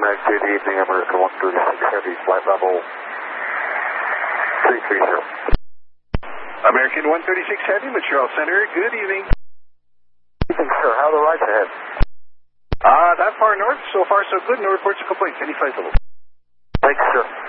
Good evening, American 136 Heavy, flight level 330. American 136 Heavy, Montreal Center, good evening. Good evening, sir. How are the rides ahead? That far north, so far so good, no reports of complaints. Any flight level. Thanks, sir.